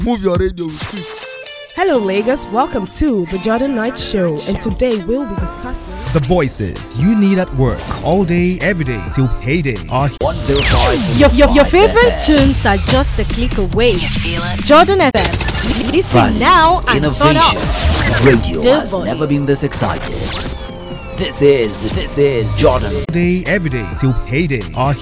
Move your radio with it. Hello, Lagos. Welcome to the Jordan Knight Show, and today we'll be discussing the voices you need at work all day, every day till payday are 105. Your favorite tunes are just a click away. You feel it? Jordan FM. Listen now and turn Innovation. up. Radio Good has boy. never been this excited. This is Jordan. all day, every day till payday are